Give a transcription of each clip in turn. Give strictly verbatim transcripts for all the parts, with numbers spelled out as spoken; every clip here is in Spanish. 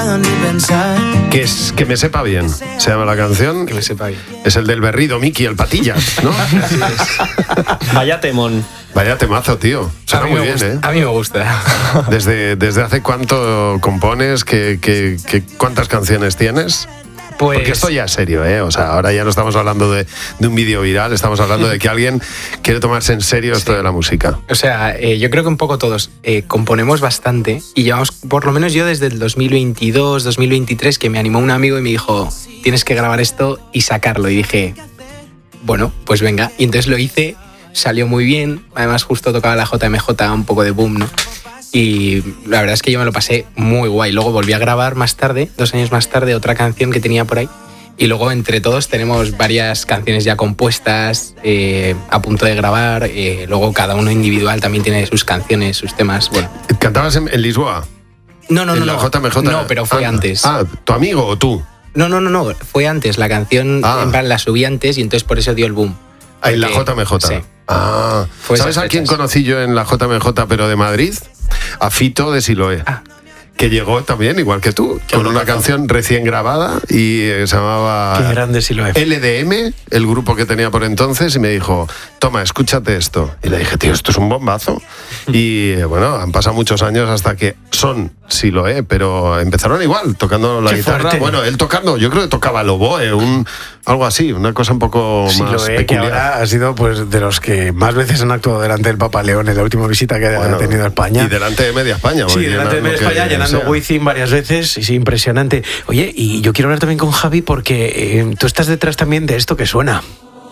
puedo ni pensar. Que, es, que me sepa bien, se llama la canción. Que me sepa bien. Es el del berrido, Miki, el Patillas, ¿no? Así es. Vaya temón. Vaya temazo, tío. Suena muy bien, gusta, ¿eh? A mí me gusta. ¿Desde, desde hace cuánto compones? ¿Qué, qué, qué, ¿Cuántas canciones tienes? Pues... Porque esto ya es serio, ¿eh? O sea, ahora ya no estamos hablando de, de un vídeo viral, estamos hablando de que alguien quiere tomarse en serio esto sí. de la música. O sea, eh, yo creo que un poco todos eh, componemos bastante y llevamos, por lo menos yo desde el dos mil veintidós, dos mil veintitrés, que me animó un amigo y me dijo, tienes que grabar esto y sacarlo. Y dije, bueno, pues venga. Y entonces lo hice, salió muy bien. Además, justo tocaba la J M J, un poco de boom, ¿no? Y la verdad es que yo me lo pasé muy guay. Luego volví a grabar más tarde, dos años más tarde, otra canción que tenía por ahí. Y luego entre todos tenemos varias canciones ya compuestas, eh, a punto de grabar. Eh, luego cada uno individual también tiene sus canciones, sus temas. Bueno. ¿Cantabas en, en Lisboa? No, no, ¿En no. la no. J M J? No, pero fue ah, antes. Ah, ¿tu amigo o tú? No, no, no, no. Fue antes. La canción ah. en plan, la subí antes y entonces por eso dio el boom. Ah, en la J M J. Sí. Ah. ¿Sabes a quién conocí yo en la J M J, pero de Madrid? A Fito de Siloé. Ah. Que llegó también, igual que tú, Qué con una canción recién grabada y eh, se llamaba Qué grande Siloé. L D M, el grupo que tenía por entonces, y me dijo, toma, escúchate esto. Y le dije, tío, esto es un bombazo. Y eh, bueno, han pasado muchos años hasta que son Siloé, pero empezaron igual, tocando la Qué guitarra. fuerte. Bueno, él tocando, yo creo que tocaba el oboe, un, algo así, una cosa un poco Siloé, más peculiar. Que ahora ha sido pues de los que más veces han actuado delante del Papa León en la última visita que bueno, ha tenido a España. Y delante de media España. Sí, delante de media España, llenando Wizzing varias veces, y sí, impresionante. Oye, y yo quiero hablar también con Javi porque eh, tú estás detrás también de esto que suena.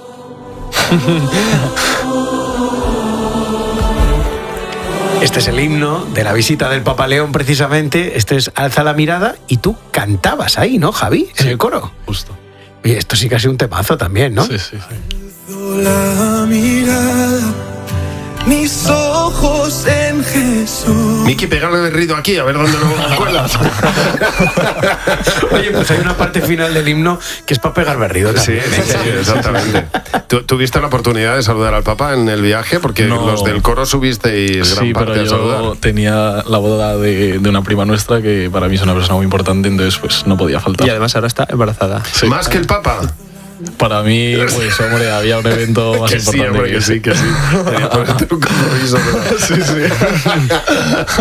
Este es el himno de la visita del Papa León, precisamente. Este es Alza la mirada, y tú cantabas ahí, ¿no, Javi? En sí, el coro. Justo. Oye, esto sí que ha sido un temazo también, ¿no? Sí, sí, sí. La mirada, mis ojos en Jesús. Miki, pégale berrido aquí, a ver dónde lo cuelas. Oye, pues hay una parte final del himno que es para pegar berrido también. Sí, sí, sí, exactamente. ¿Tú, ¿Tuviste la oportunidad de saludar al Papa en el viaje? Porque no. los del coro subisteis gran sí, parte pero a yo saludar. Tenía la boda de, de una prima nuestra que para mí es una persona muy importante, entonces pues no podía faltar. Y además ahora está embarazada. Sí. ¿Más que el Papa? Para mí, pues hombre, había un evento más que importante. Sí, hombre, que, que sí, que sí. Tenía que ponerte un compromiso, pero... sí, sí.